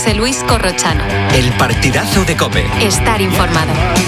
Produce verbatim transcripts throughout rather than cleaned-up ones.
José Luis Corrochano. El partidazo de COPE. Estar informado.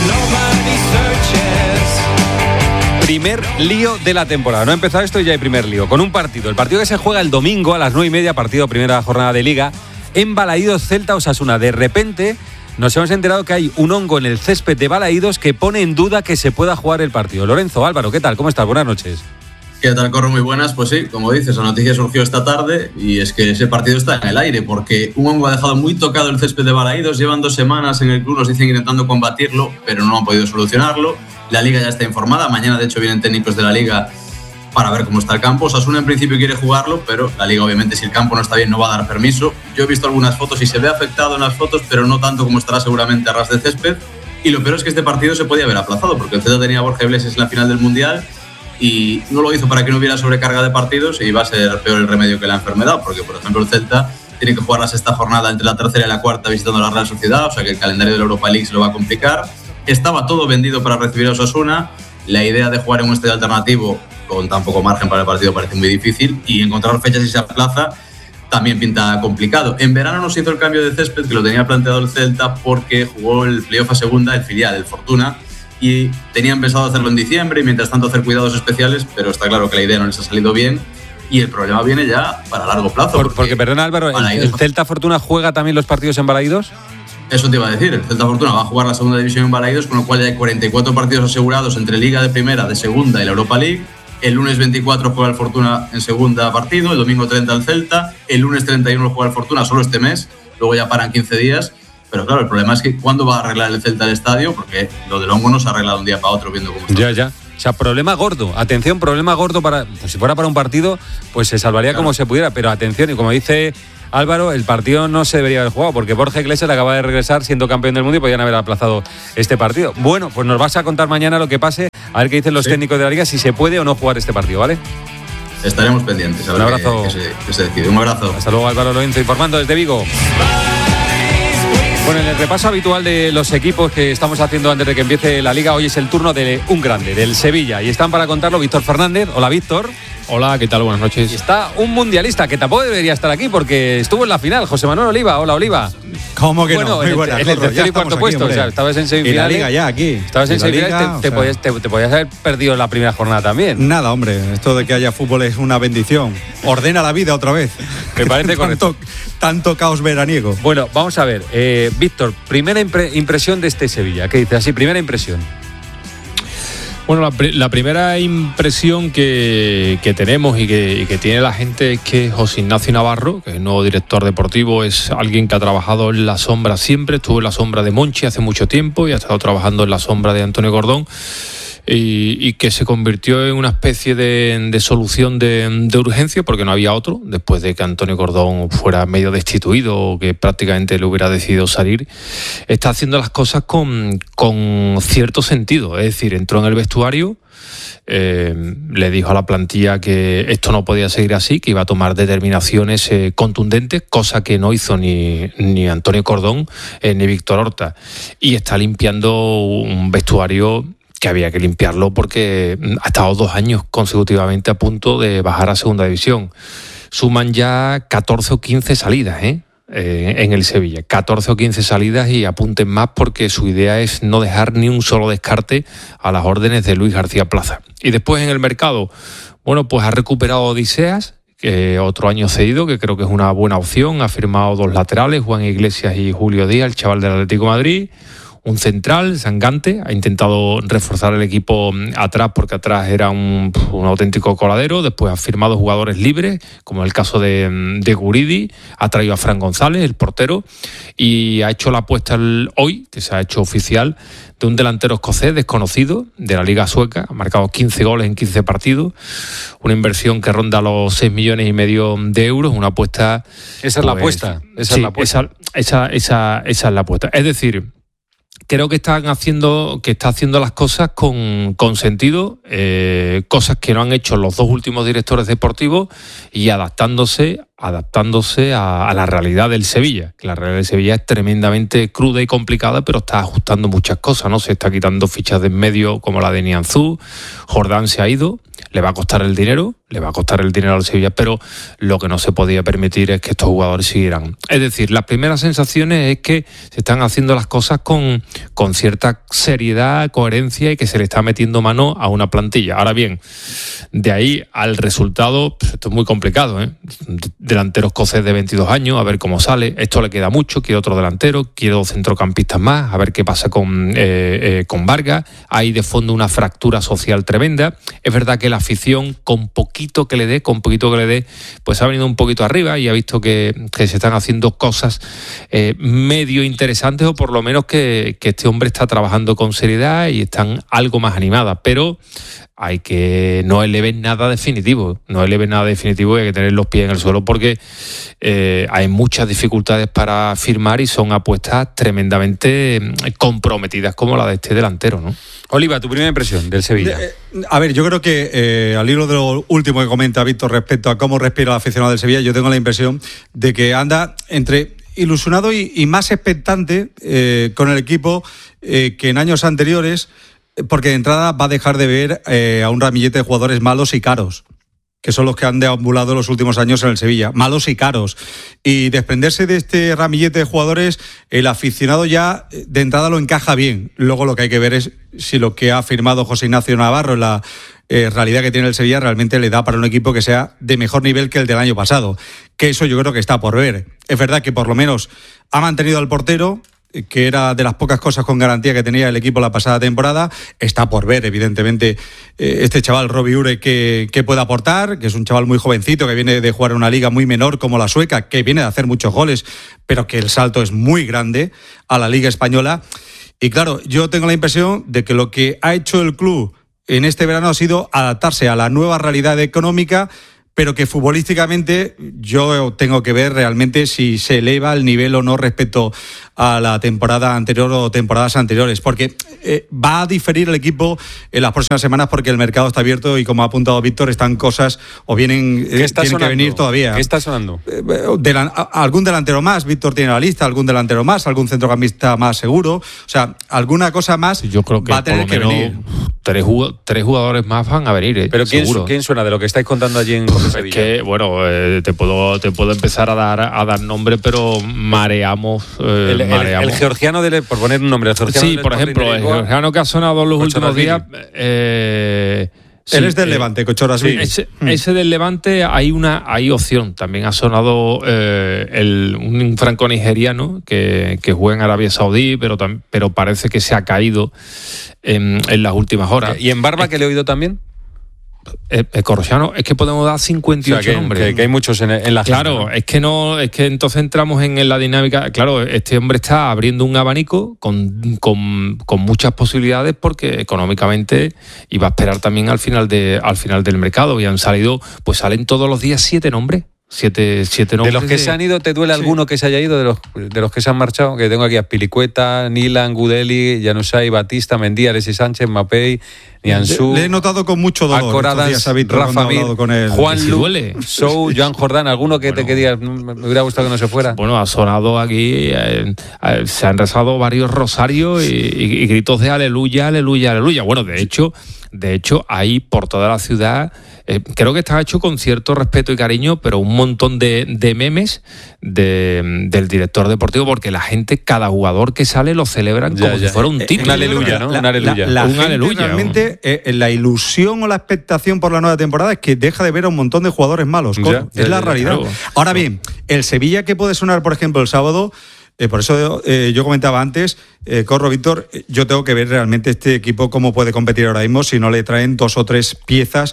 Primer lío de la temporada. No ha empezado esto y ya hay primer lío. Con un partido. El partido que se juega el domingo a las nueve y media, partido primera jornada de Liga, en Balaídos, Celta Osasuna. De repente nos hemos enterado que hay un hongo en el césped de Balaídos que pone en duda que se pueda jugar el partido. Lorenzo, Álvaro, ¿qué tal? ¿Cómo estás? Buenas noches. ¿Qué tal, Corro? Muy buenas. Pues sí, como dices, la noticia surgió esta tarde y es que ese partido está en el aire porque un hongo ha dejado muy tocado el césped de Balaídos. Llevan dos semanas en el club, nos dicen, intentando combatirlo, pero no han podido solucionarlo. La Liga ya está informada. Mañana, de hecho, vienen técnicos de la Liga para ver cómo está el campo. Osasuna, en principio, quiere jugarlo, pero la Liga, obviamente, si el campo no está bien, no va a dar permiso. Yo he visto algunas fotos y se ve afectado en las fotos, pero no tanto como estará seguramente a ras de césped. Y lo peor es que este partido se podía haber aplazado, porque el Celta tenía a Borja Iglesias en la final del Mundial y no lo hizo para que no hubiera sobrecarga de partidos, y va a ser peor el remedio que la enfermedad, porque, por ejemplo, el Celta tiene que jugar la sexta jornada entre la tercera y la cuarta visitando la Real Sociedad, o sea que el calendario de la Europa League se lo va a complicar. Estaba todo vendido para recibir a Osasuna. La idea de jugar en un estadio alternativo con tan poco margen para el partido parece muy difícil, y encontrar fechas si se aplaza también pinta complicado. En verano no se hizo el cambio de césped, que lo tenía planteado el Celta, porque jugó el playoff a segunda, el filial, el Fortuna, y tenían pensado hacerlo en diciembre y mientras tanto hacer cuidados especiales, pero está claro que la idea no les ha salido bien y el problema viene ya para largo plazo. Por, porque, porque, perdona, Álvaro, ¿el, ¿el Celta Fortuna juega también los partidos en Balaídos? Eso te iba a decir, el Celta Fortuna va a jugar la segunda división en Balaídos, con lo cual ya hay cuarenta y cuatro partidos asegurados entre Liga de Primera, de Segunda y la Europa League. El lunes veinticuatro juega el Fortuna en segunda partido, el domingo treinta el Celta, el lunes treinta y uno juega el Fortuna solo este mes, luego ya paran quince días. Pero claro, el problema es que ¿cuándo va a arreglar el Celta el estadio? Porque lo del hongo no se ha arreglado un día para otro viendo cómo está. Ya, ya. O sea, problema gordo. Atención, problema gordo para... Pues si fuera para un partido, pues se salvaría claro, como se pudiera. Pero atención, y como dice Álvaro, el partido no se debería haber jugado porque Borja Iglesias acaba de regresar siendo campeón del mundo y podían haber aplazado este partido. Bueno, pues nos vas a contar mañana lo que pase, a ver qué dicen los sí. técnicos de la Liga, si se puede o no jugar este partido, ¿vale? Estaremos pendientes. A ver un abrazo. Que, que, se, que se decide. Un abrazo. Hasta luego, Álvaro Lorenzo, informando desde Vigo. Bueno, en el repaso habitual de los equipos que estamos haciendo antes de que empiece la Liga, hoy es el turno de un grande, del Sevilla. Y están para contarlo Víctor Fernández. Hola, Víctor. Hola, ¿qué tal? Buenas noches. Y está un mundialista que tampoco debería estar aquí porque estuvo en la final, José Manuel Oliva. Hola, Oliva. ¿Cómo que bueno, no? Muy en, buena, en el tercer y cuarto aquí, puesto, hombre. O sea, estabas en semifinales. Y la Liga ya aquí. Estabas en semifinales, te, te, sea... podías, te, te podías haber perdido la primera jornada también. Nada, hombre, esto de que haya fútbol es una bendición. Ordena la vida otra vez. Me parece correcto. tanto, tanto caos veraniego. Bueno, vamos a ver. Eh, Víctor, primera impre- impresión de este Sevilla. ¿Qué dices? Así, primera impresión. Bueno, la, la primera impresión que, que tenemos y que, y que tiene la gente es que José Ignacio Navarro, que es el nuevo director deportivo, es alguien que ha trabajado en la sombra siempre, estuvo en la sombra de Monchi hace mucho tiempo y ha estado trabajando en la sombra de Antonio Cordón. Y, y que se convirtió en una especie de, de solución de, de urgencia porque no había otro, después de que Antonio Cordón fuera medio destituido o que prácticamente le hubiera decidido salir. Está haciendo las cosas con, con cierto sentido, es decir, entró en el vestuario, eh, le dijo a la plantilla que esto no podía seguir así, que iba a tomar determinaciones eh, contundentes, cosa que no hizo ni, ni Antonio Cordón eh, ni Víctor Horta, y está limpiando un vestuario que había que limpiarlo porque ha estado dos años consecutivamente a punto de bajar a segunda división. Suman ya catorce o quince salidas ¿eh? Eh, en el Sevilla, catorce o quince salidas, y apunten más porque su idea es no dejar ni un solo descarte a las órdenes de Luis García Plaza. Y después en el mercado, bueno, pues ha recuperado Odiseas, que otro año cedido, que creo que es una buena opción. Ha firmado dos laterales, Juan Iglesias y Julio Díaz, el chaval del Atlético de Madrid. Un central, Sangante, ha intentado reforzar el equipo atrás porque atrás era un, un auténtico coladero. Después ha firmado jugadores libres, como el caso de, de Guridi, ha traído a Fran González, el portero, y ha hecho la apuesta el, hoy, que se ha hecho oficial, de un delantero escocés desconocido de la Liga Sueca. Ha marcado quince goles en quince partidos, una inversión que ronda los seis millones y medio de euros, una apuesta... Esa es pues, la apuesta, esa sí, es la apuesta. Esa, esa, esa, esa es la apuesta. Es decir... Creo que están haciendo, que está haciendo las cosas con, con sentido, eh, cosas que no han hecho los dos últimos directores deportivos y adaptándose adaptándose a, a la realidad del Sevilla, que la realidad del Sevilla es tremendamente cruda y complicada, pero está ajustando muchas cosas, ¿no? Se está quitando fichas de en medio como la de Nianzú, Jordán se ha ido, le va a costar el dinero, le va a costar el dinero al Sevilla, pero lo que no se podía permitir es que estos jugadores siguieran. Es decir, las primeras sensaciones es que se están haciendo las cosas con, con cierta seriedad, coherencia y que se le está metiendo mano a una plantilla. Ahora bien, de ahí al resultado, pues esto es muy complicado, ¿eh? Delantero escocés de veintidós años, a ver cómo sale. Esto le queda mucho, quiere otro delantero, quiere dos centrocampistas más, a ver qué pasa con, eh, eh, con Vargas. Hay de fondo una fractura social tremenda. Es verdad que la afición, con poquito que le dé, con poquito que le dé, pues ha venido un poquito arriba y ha visto que, que se están haciendo cosas eh, medio interesantes, o por lo menos que, que este hombre está trabajando con seriedad y están algo más animadas, pero hay que no eleven nada definitivo, no eleven nada definitivo y hay que tener los pies en el suelo porque eh, hay muchas dificultades para firmar y son apuestas tremendamente comprometidas como la de este delantero, ¿no? Oliva, tu primera impresión del Sevilla. Eh, a ver, yo creo que eh, al hilo de lo último que comenta Víctor respecto a cómo respira el aficionado del Sevilla, yo tengo la impresión de que anda entre ilusionado y, y más expectante eh, con el equipo eh, que en años anteriores, porque de entrada va a dejar de ver eh, a un ramillete de jugadores malos y caros, que son los que han deambulado los últimos años en el Sevilla, malos y caros. Y desprenderse de este ramillete de jugadores, el aficionado ya de entrada lo encaja bien. Luego lo que hay que ver es si lo que ha firmado José Ignacio Navarro en la eh, realidad que tiene el Sevilla realmente le da para un equipo que sea de mejor nivel que el del año pasado. Que eso yo creo que está por ver. Es verdad que por lo menos ha mantenido al portero, que era de las pocas cosas con garantía que tenía el equipo la pasada temporada. Está por ver, evidentemente, este chaval Robbie Ure que, que puede aportar, que es un chaval muy jovencito, que viene de jugar en una liga muy menor como la sueca, que viene de hacer muchos goles, pero que el salto es muy grande a la liga española. Y claro, yo tengo la impresión de que lo que ha hecho el club en este verano ha sido adaptarse a la nueva realidad económica, pero que futbolísticamente yo tengo que ver realmente si se eleva el nivel o no respecto a la temporada anterior o temporadas anteriores, porque eh, va a diferir el equipo en las próximas semanas porque el mercado está abierto y, como ha apuntado Víctor, están cosas o vienen eh, tienen que venir todavía. ¿Qué está sonando? Eh, delan- algún delantero más, Víctor tiene la lista, algún delantero más, algún centrocampista más seguro, o sea, alguna cosa más. Yo creo que va a tener que venir. Tres, jug- tres jugadores más van a venir, ¿eh? Pero ¿quién, seguro. ¿quién suena de lo que estáis contando allí en Cope Sevilla? Es que, bueno, eh, te puedo te puedo empezar a dar a dar nombre, pero mareamos. Eh, el, el, mareamos. el georgiano, del, por poner un nombre, el georgiano Sí, del por ejemplo, el georgiano que ha sonado en los últimos días. Eh, Él sí, es del eh, Levante, Cochorasvili. Ese, ese del Levante hay una hay opción. También ha sonado eh, el, un franco-nigeriano que, que juega en Arabia Saudí, pero, tam, pero parece que se ha caído en, en las últimas horas. ¿Y en Barba, que le he oído también? El, el corrosiano, es que podemos dar cincuenta y ocho, o sea, que, nombres. Que, que hay muchos en, en la Claro, agenda, ¿no? es que no, es que entonces entramos en, en la dinámica. Claro, este hombre está abriendo un abanico con, con, con muchas posibilidades porque económicamente iba a esperar también al final de, al final del mercado. Y han salido, pues salen todos los días siete nombres. Siete, siete nombres. De los que de... se han ido, ¿te duele sí. alguno que se haya ido? De los, de los que se han marchado, que tengo aquí a Pilicueta, Nilan, Gudeli, Januzaj, Batista, Mendy, Alexis Sánchez, Mapei, Nianzú. Le he notado con mucho dolor. Acoradas, Rafa Mir, con él. Juan Lu, Sou, Joan Jordán, alguno que bueno, te que digas, me hubiera gustado que no se fuera. Bueno, ha sonado aquí, eh, eh, se han rezado varios rosarios y, y, y gritos de aleluya, aleluya, aleluya. Bueno, de hecho, de hecho, ahí por toda la ciudad. Eh, creo que está hecho con cierto respeto y cariño, pero un montón de, de memes de, del director deportivo, porque la gente, cada jugador que sale lo celebran ya, como ya. si fuera un título. Un aleluya, ¿no? La, un aleluya. La, la un gente aleluya. Realmente, eh, la ilusión o la expectación por la nueva temporada es que deja de ver a un montón de jugadores malos. Ya, es ya, la ya, realidad. Claro. Ahora bien, el Sevilla que puede sonar, por ejemplo, el sábado. Eh, por eso eh, yo comentaba antes, eh, Corro, Víctor, yo tengo que ver realmente este equipo cómo puede competir ahora mismo si no le traen dos o tres piezas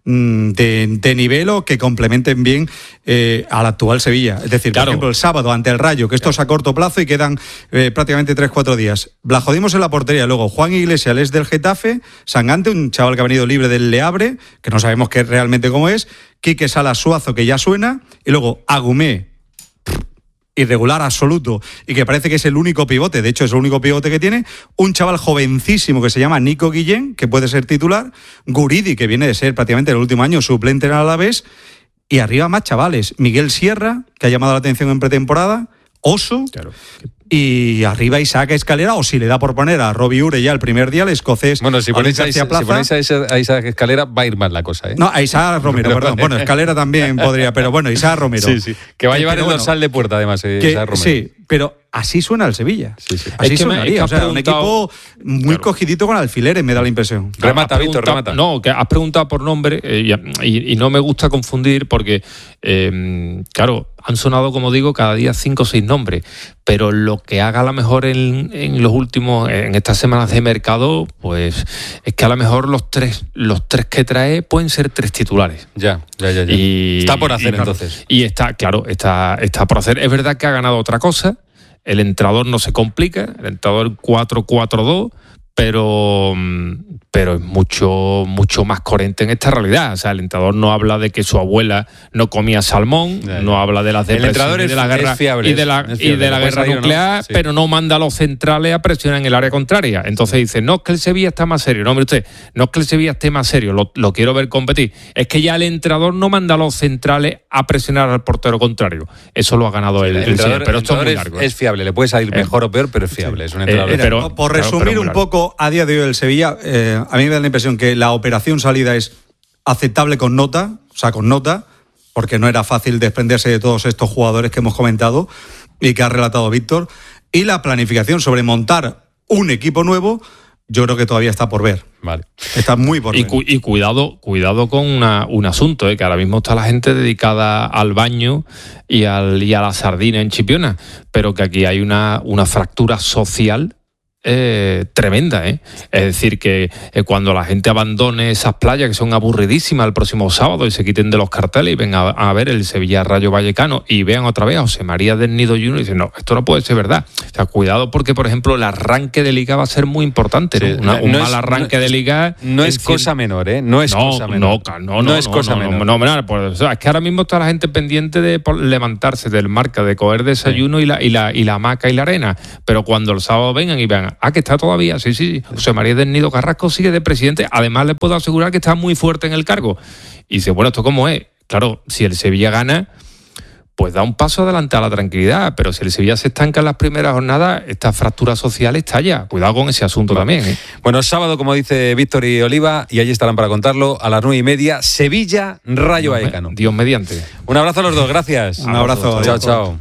De, de nivel o que complementen bien eh, al actual Sevilla. Es decir, claro. por ejemplo, el sábado ante el Rayo, que esto claro. es a corto plazo y quedan eh, prácticamente tres cuatro días. Blajodimos en la portería. Luego, Juan Iglesias es del Getafe, Sangante, un chaval que ha venido libre del Le Havre, que no sabemos qué realmente cómo es, Quique Salas Suazo, que ya suena, y luego Agumé, irregular absoluto y que parece que es el único pivote, de hecho es el único pivote que tiene, un chaval jovencísimo que se llama Nico Guillén, que puede ser titular, Guridi, que viene de ser prácticamente el último año suplente en el Alavés, y arriba más chavales. Miguel Sierra, que ha llamado la atención en pretemporada, Oso, claro. Y arriba Isaac Escalera, o si le da por poner a Robbie Ure ya el primer día, el escocés. Bueno, si ponéis, a, Plaza, si ponéis a, Isaac, a Isaac Escalera, va a ir mal la cosa, ¿eh? No, a Isaac Romero, perdón. Bueno, Escalera también podría, pero bueno, Isaac Romero. Sí, sí. Que va a llevar pero, el dorsal bueno, de puerta, además, eh, que, Isaac Romero. Sí, pero así suena el Sevilla. Sí, sí. Así es que sonaría. Me, es que o sea, preguntado, un equipo muy claro. cogidito con alfileres, me da la impresión. Remata, Víctor, remata. No, que has preguntado por nombre eh, y, y, y no me gusta confundir porque, eh, claro, han sonado, como digo, cada día cinco o seis nombres, pero lo que haga a lo mejor en, en los últimos, en estas semanas de mercado, pues es que a lo mejor los tres, los tres que trae pueden ser tres titulares. Ya, ya, ya. ya. Y, está por hacer y, claro, entonces. Y está, claro, está, está por hacer. Es verdad que ha ganado otra cosa, el entrenador no se complica, el entrenador cuatro cuatro dos, pero pero es mucho mucho más coherente en esta realidad. O sea, el entrenador no habla de que su abuela no comía salmón, ya, ya. no habla de las depresiones y de la guerra fiable, y de la, fiable, y de la guerra nuclear, no? Sí. Pero no manda a los centrales a presionar en el área contraria. Entonces dice, no es que el Sevilla está más serio. No, hombre, usted, no es que el Sevilla esté más serio, lo, lo quiero ver competir. Es que ya el entrenador no manda a los centrales a presionar al portero contrario. Eso lo ha ganado sí, el, el, el entrenador, pero esto es muy largo. Es, es fiable, le puede salir mejor eh, o peor, pero es fiable. Sí. Es un entrenador. Eh, pero, por resumir claro, un poco, a día de hoy el Sevilla, eh, a mí me da la impresión que la operación salida es aceptable con nota, o sea, con nota, porque no era fácil desprenderse de todos estos jugadores que hemos comentado y que ha relatado Víctor, y la planificación sobre montar un equipo nuevo, yo creo que todavía está por ver. Vale. Está muy por y ver. Cu- y cuidado, cuidado con una, un asunto, eh, que ahora mismo está la gente dedicada al baño y, al, y a la sardina en Chipiona, pero que aquí hay una, una fractura social Eh, tremenda, ¿eh? Es decir, que eh, cuando la gente abandone esas playas que son aburridísimas el próximo sábado y se quiten de los carteles y vengan a, a ver el Sevilla Rayo Vallecano y vean otra vez a José María del Nido Junior y dicen, no, esto no puede ser verdad. O sea, cuidado porque, por ejemplo, el arranque de Liga va a ser muy importante, ¿no? Sí, Una, un no mal es, arranque no, de Liga... No es cosa cien... menor, ¿eh? No es no, cosa menor. No, no, no, no es cosa no, menor. No, no, no, pues, o sea, es que ahora mismo está la gente pendiente de levantarse del marca, de coger desayuno sí. y, la, y, la, y la hamaca y la arena, pero cuando el sábado vengan y vean, ah, que está todavía, sí, sí, José María del Nido Carrasco sigue de presidente, además le puedo asegurar que está muy fuerte en el cargo. Y dice, bueno, ¿esto cómo es? Claro, si el Sevilla gana, pues da un paso adelante a la tranquilidad, pero si el Sevilla se estanca en las primeras jornadas, esta fractura social estalla. Cuidado con ese asunto bueno. también, ¿eh? Bueno, sábado, como dice Víctor y Oliva, y allí estarán para contarlo, a las nueve y media, Sevilla, Rayo Dios Vallecano. Dios mediante. Un abrazo a los dos, gracias. Un abrazo. Chao, chao.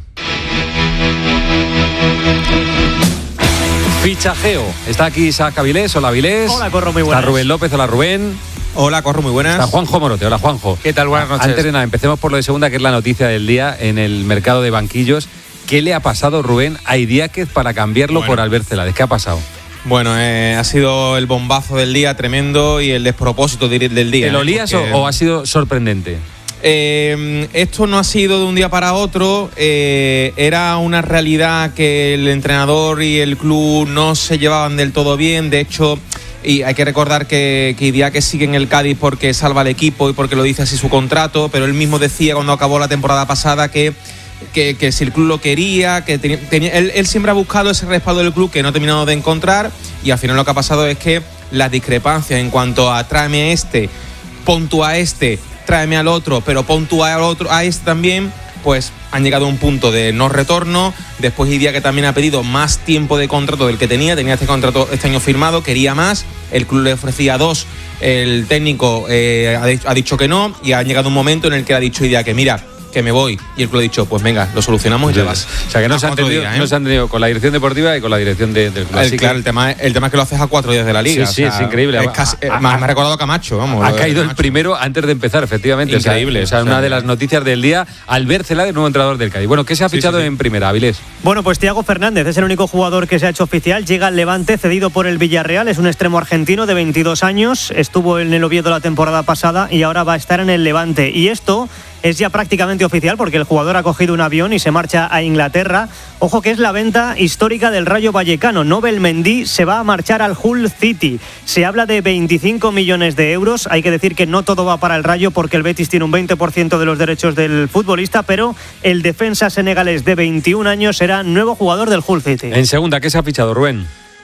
Fichajeo. Está aquí Isaac Avilés. Hola, Avilés. Hola, Corro, muy buenas. Está Rubén López. Hola, Rubén. Hola, Corro, muy buenas. Está Juanjo Morote. Hola, Juanjo. ¿Qué tal? Buenas noches. Antes de nada, empecemos por lo de segunda, que es la noticia del día en el mercado de banquillos. ¿Qué le ha pasado, Rubén, a Idiáquez para cambiarlo bueno. por Albert Celades? ¿Qué ha pasado? Bueno, eh, ha sido el bombazo del día tremendo y el despropósito del día. ¿Te lo lías ¿eh? Porque... o, o ha sido sorprendente? Eh, esto no ha sido de un día para otro, eh, era una realidad que el entrenador y el club no se llevaban del todo bien. De hecho, y hay que recordar que, que Idiáquez sigue en el Cádiz porque salva al equipo y porque lo dice así su contrato, pero él mismo decía cuando acabó la temporada pasada que Que, que si el club lo quería, que tenía, tenía él, él siempre ha buscado ese respaldo del club que no ha terminado de encontrar, y al final lo que ha pasado es que las discrepancias en cuanto a tráeme a este, pon tú a este, tráeme al otro, pero pon tú al otro, a este también, pues han llegado a un punto de no retorno. Después Idiáquez también ha pedido más tiempo de contrato del que tenía, tenía este contrato este año firmado, quería más, el club le ofrecía dos, el técnico eh, ha, dicho, ha dicho que no, y ha llegado un momento en el que ha dicho Idiáquez, mira, que me voy, y el club ha dicho, pues venga, lo solucionamos y te vas. O sea, que no se, han entendido, días, ¿eh? no se han entendido con la dirección deportiva y con la dirección de, del club. El, claro, el tema, el tema es que lo haces a cuatro días de la liga. Sí, sí, o sea, es increíble. Es casi, a, a, me ha recordado Camacho, vamos. Ha caído el primero antes de empezar, efectivamente. Increíble. O sea, o sea, una de las noticias del día, Albert Celades, nuevo entrenador del Cádiz. Bueno, ¿qué se ha fichado sí, sí, sí. en primera, Avilés? Bueno, pues Thiago Fernández es el único jugador que se ha hecho oficial. Llega al Levante, cedido por el Villarreal. Es un extremo argentino de veintidós años. Estuvo en el Oviedo la temporada pasada y ahora va a estar en el Levante. Y esto es ya prácticamente oficial porque el jugador ha cogido un avión y se marcha a Inglaterra. Ojo que es la venta histórica del Rayo Vallecano. Nobel Mendy se va a marchar al Hull City. Se habla de veinticinco millones de euros. Hay que decir que no todo va para el Rayo porque el Betis tiene un veinte por ciento de los derechos del futbolista, pero el defensa senegalés de veintiún años será nuevo jugador del Hull City. En segunda, ¿qué se ha fichado, Rubén?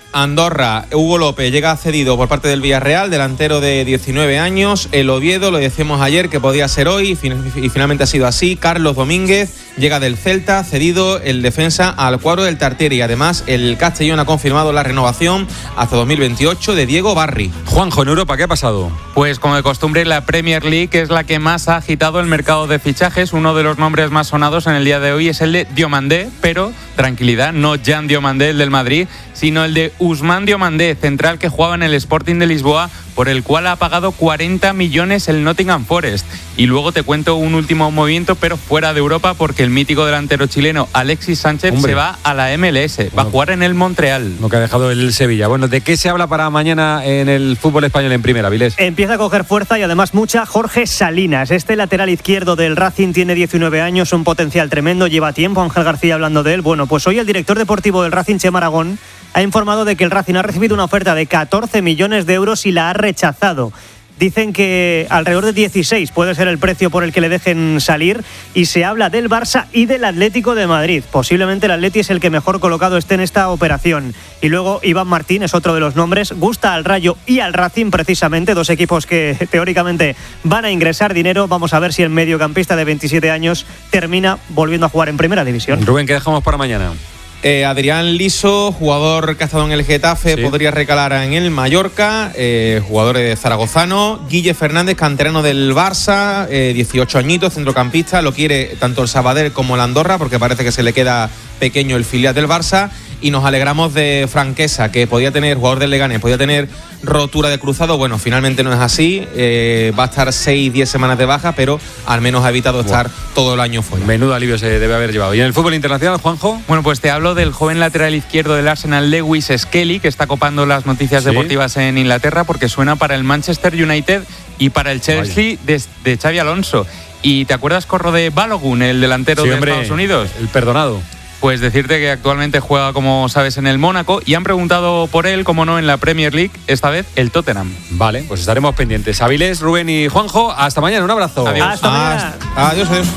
Andorra, Hugo López llega cedido por parte del Villarreal, delantero de diecinueve años. El Oviedo, lo decíamos ayer que podía ser hoy y finalmente ha sido así. Carlos Domínguez llega del Celta, cedido el defensa al cuadro del Tartiere. Y además el Castellón ha confirmado la renovación hasta dos mil veintiocho de Diego Barry. Juanjo, en Europa, ¿qué ha pasado? Pues como de costumbre, la Premier League es la que más ha agitado el mercado de fichajes. Uno de los nombres más sonados en el día de hoy es el de Diomandé, pero tranquilidad, no Jan Diomandé, el del Madrid, sino el de Ousmane Diomandé, central que jugaba en el Sporting de Lisboa, por el cual ha pagado cuarenta millones el Nottingham Forest. Y luego te cuento un último movimiento, pero fuera de Europa, porque el mítico delantero chileno Alexis Sánchez Hombre. se va a la M L S, bueno, va a jugar en el Montreal. Lo que ha dejado el Sevilla. Bueno, ¿de qué se habla para mañana en el fútbol español en primera, Vilés? Empieza a coger fuerza y además mucha Jorge Salinas. Este lateral izquierdo del Racing tiene diecinueve años, un potencial tremendo, lleva tiempo Ángel García hablando de él. Bueno, pues hoy el director deportivo del Racing, Chema Aragón, ha informado de que el Racing ha recibido una oferta de catorce millones de euros y la ha rechazado. Dicen que alrededor de dieciséis puede ser el precio por el que le dejen salir, y se habla del Barça y del Atlético de Madrid. Posiblemente el Atleti es el que mejor colocado esté en esta operación. Y luego Iván Martín es otro de los nombres. Gusta al Rayo y al Racing, precisamente, dos equipos que teóricamente van a ingresar dinero. Vamos a ver si el mediocampista de veintisiete años termina volviendo a jugar en primera división. Rubén, ¿qué dejamos para mañana? Eh, Adrián Liso, jugador que ha estado en el Getafe, sí. podría recalar en el Mallorca, eh, jugador de zaragozano. Guille Fernández, canterano del Barça, eh, dieciocho añitos, centrocampista, lo quiere tanto el Sabadell como el Andorra, porque parece que se le queda pequeño el filial del Barça. Y nos alegramos de Franquesa, que podía tener, jugador del Leganés, podía tener rotura de cruzado. Bueno, finalmente no es así. Eh, va a estar seis, diez semanas de baja, pero al menos ha evitado bueno. estar todo el año fuera. Menudo alivio se debe haber llevado. ¿Y en el fútbol internacional, Juanjo? Bueno, pues te hablo del joven lateral izquierdo del Arsenal, Lewis Skelly, que está copando las noticias ¿Sí? deportivas en Inglaterra, porque suena para el Manchester United y para el Chelsea de, de Xabi Alonso. ¿Y te acuerdas, Corro, de Balogun, el delantero sí, de hombre, Estados Unidos? El perdonado. Pues decirte que actualmente juega, como sabes, en el Mónaco, y han preguntado por él, como no, en la Premier League, esta vez el Tottenham. Vale, pues estaremos pendientes. Avilés, Rubén y Juanjo, hasta mañana, un abrazo. Adiós. Hasta mañana. Adiós, adiós.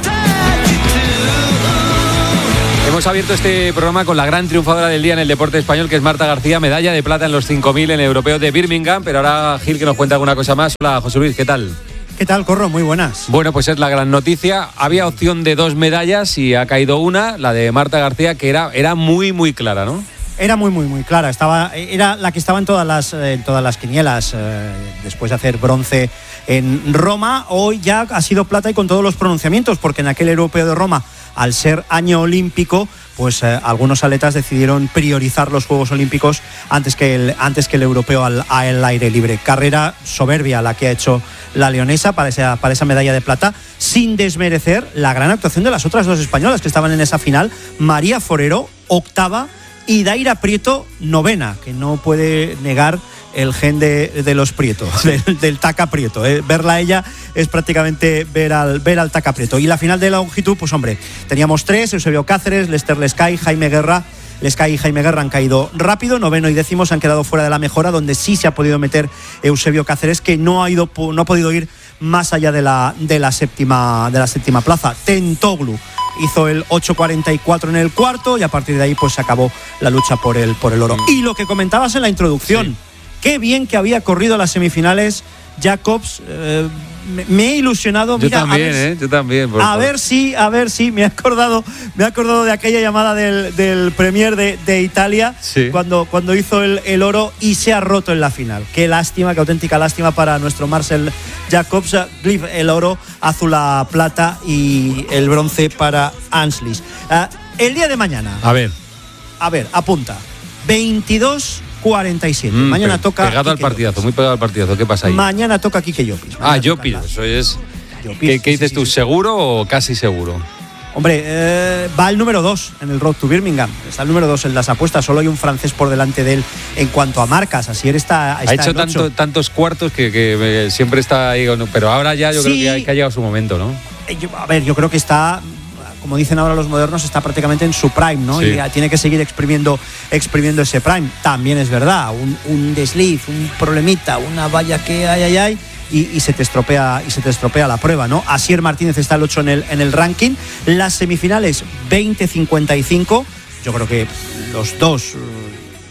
Hemos abierto este programa con la gran triunfadora del día en el deporte español, que es Marta García, medalla de plata en los cinco mil en el Europeo de Birmingham, pero ahora Gil, que nos cuenta alguna cosa más. Hola, José Luis, ¿qué tal? ¿Qué tal, Corro? Muy buenas. Bueno, pues es la gran noticia. Había opción de dos medallas y ha caído una, la de Marta García, que era, era muy, muy clara, ¿no? Era muy, muy, muy clara. Estaba, era la que estaba en todas las, en todas las quinielas. Eh, después de hacer bronce en Roma, hoy ya ha sido plata y con todos los pronunciamientos, porque en aquel Europeo de Roma, al ser año olímpico, pues eh, algunos atletas decidieron priorizar los Juegos Olímpicos antes que el, antes que el europeo al, al aire libre. Carrera soberbia la que ha hecho la leonesa para esa, para esa medalla de plata, sin desmerecer la gran actuación de las otras dos españolas que estaban en esa final. María Forero, octava, y Daira Prieto, novena, que no puede negar el gen de, de los Prieto, del, del Taca Prieto. ¿eh? Verla a ella es prácticamente ver al, ver al Taca Prieto. Y la final de la longitud, pues hombre, teníamos tres: Eusebio Cáceres, Lester Lescay, Jaime Guerra. Lescay y Jaime Guerra han caído rápido, noveno y décimo se han quedado fuera de la mejora, donde sí se ha podido meter Eusebio Cáceres, que no ha ido, no ha podido ir más allá de la, de la séptima, de la séptima plaza. Tentoglu hizo el ocho cuarenta y cuatro en el cuarto, y a partir de ahí pues se acabó la lucha por el, por el oro. Y lo que comentabas en la introducción, sí. Qué bien que había corrido las semifinales Jacobs. eh, me, me he ilusionado. Yo Mira, también, ver, ¿eh? Yo también. Por a favor. ver si, a ver si, me he acordado, me he acordado de aquella llamada del, del Premier de, de Italia, sí. cuando, cuando hizo el, el oro y se ha roto en la final. Qué lástima, qué auténtica lástima para nuestro Marcel Jacobs. El oro, Azula plata y el bronce para Anslis. Uh, el día de mañana. A ver. A ver, apunta. veintidós cuarenta y siete. Mm, Mañana pe- toca. Pegado al partidazo, muy pegado al partidazo. ¿Qué pasa ahí? Mañana toca Quique Llopis. Ah, Llopis, eso es. Llopis, ¿Qué, qué sí, dices sí, tú? sí. ¿Seguro o casi seguro? Hombre, eh, va el número dos en el Road to Birmingham. Está el número dos en las apuestas. Solo hay un francés por delante de él en cuanto a marcas. Asier está, está ha hecho en tanto, tantos cuartos que, que siempre está ahí. Pero ahora ya yo sí. creo que ha, que ha llegado su momento, ¿no? Eh, yo, a ver, yo creo que está, como dicen ahora los modernos, está prácticamente en su prime, ¿no? Sí. Y tiene que seguir exprimiendo, exprimiendo ese prime. También es verdad, un, un desliz, un problemita, una valla que ay, ay, ay. Y, y se te estropea y se te estropea la prueba, ¿no? Asier Martínez está el ocho en el, en el ranking. Las semifinales veinte cincuenta y cinco. Yo creo que los dos,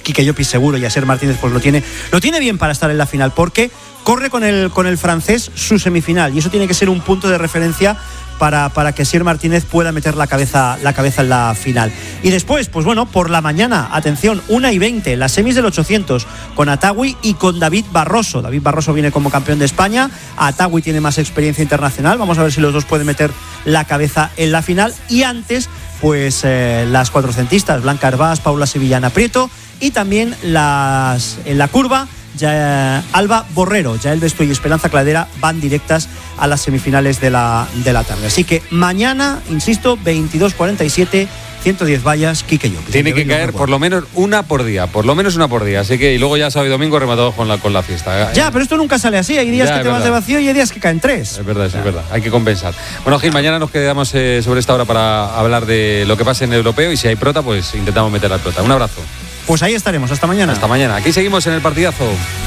Quique Llopis seguro, y Asier Martínez pues lo tiene, lo tiene bien para estar en la final, porque corre con el, con el francés su semifinal, y eso tiene que ser un punto de referencia para, para que Asier Martínez pueda meter la cabeza, la cabeza en la final. Y después, pues bueno, por la mañana, atención, una y veinte, las semis del ochocientos, con Atawi y con David Barroso. David Barroso viene como campeón de España, Atawi tiene más experiencia internacional, vamos a ver si los dos pueden meter la cabeza en la final. Y antes, pues eh, las cuatrocentistas, Blanca Hervás, Paula Sevillana Prieto, y también las en la curva, ya, Alba Borrero, Yael Besto y Esperanza Cladera van directas a las semifinales de la, de la tarde. Así que mañana, insisto, veintidós cuarenta y siete, ciento diez vallas, Quique Llopis. Tiene que caer por lo menos una por día, por lo menos una por día. Así que, y luego ya sábado y domingo rematados con la, con la fiesta. Ya, pero esto nunca sale así. Hay días ya, que te vas de vacío y hay días que caen tres. Es verdad, es, es verdad. Hay que compensar. Bueno, Gil, mañana nos quedamos eh, sobre esta hora para hablar de lo que pasa en el europeo, y si hay prota, pues intentamos meter la prota. Un abrazo. Pues ahí estaremos. Hasta mañana. Hasta mañana. Aquí seguimos en el partidazo.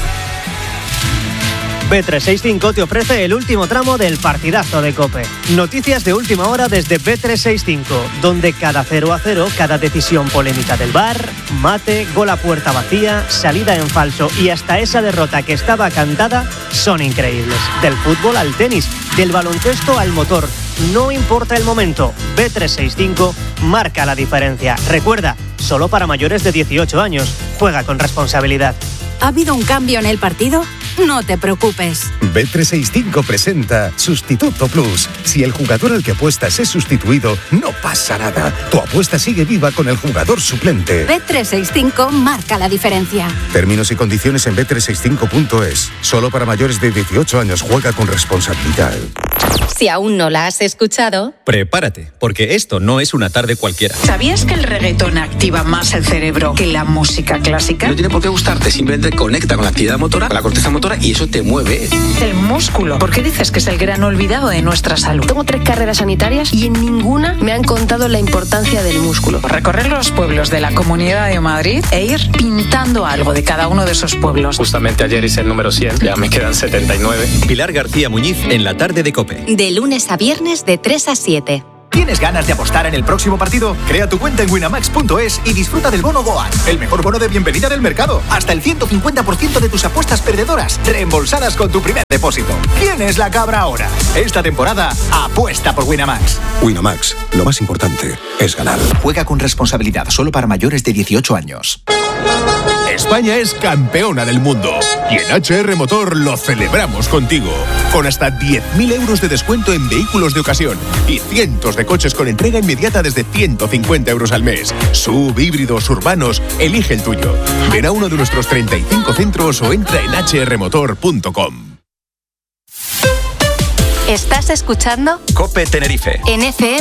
B trescientos sesenta y cinco te ofrece el último tramo del partidazo de COPE. Noticias de última hora desde B trescientos sesenta y cinco, donde cada cero a cero, cada decisión polémica del V A R, mate, gol a puerta vacía, salida en falso y hasta esa derrota que estaba cantada son increíbles. Del fútbol al tenis, del baloncesto al motor. No importa el momento, B trescientos sesenta y cinco marca la diferencia. Recuerda, solo para mayores de dieciocho años. Juega con responsabilidad. ¿Ha habido un cambio en el partido? No te preocupes. B trescientos sesenta y cinco presenta Sustituto Plus. Si el jugador al que apuestas es sustituido, no pasa nada. Tu apuesta sigue viva con el jugador suplente. B trescientos sesenta y cinco marca la diferencia. Términos y condiciones en B trescientos sesenta y cinco punto es. Solo para mayores de dieciocho años. Juega con responsabilidad. Si aún no la has escuchado, prepárate, porque esto no es una tarde cualquiera. ¿Sabías que el reggaetón activa más el cerebro que la música clásica? No tiene por qué gustarte, simplemente conecta con la actividad motora, con la corteza motora, y eso te mueve. El músculo. ¿Por qué dices que es el gran olvidado de nuestra salud? Tengo tres carreras sanitarias y en ninguna me han contado la importancia del músculo. Recorrer los pueblos de la Comunidad de Madrid e ir pintando algo de cada uno de esos pueblos. Justamente ayer hice el número cien, ya me quedan setenta y nueve. Pilar García Muñiz en la tarde de COPE. de lunes a viernes de tres a siete. ¿Tienes ganas de apostar en el próximo partido? Crea tu cuenta en winamax punto es y disfruta del bono Goal, el mejor bono de bienvenida del mercado. Hasta el ciento cincuenta por ciento de tus apuestas perdedoras reembolsadas con tu primer depósito. ¿Quién es la cabra ahora? Esta temporada, apuesta por Winamax. Winamax, lo más importante es ganar. Juega con responsabilidad, solo para mayores de dieciocho años. España es campeona del mundo y en H R Motor lo celebramos contigo. Con hasta diez mil euros de descuento en vehículos de ocasión y cientos de coches con entrega inmediata desde ciento cincuenta euros al mes. Sub, híbridos, urbanos, elige el tuyo. Ven a uno de nuestros treinta y cinco centros o entra en h r motor punto com. ¿Estás escuchando? COPE Tenerife. En F M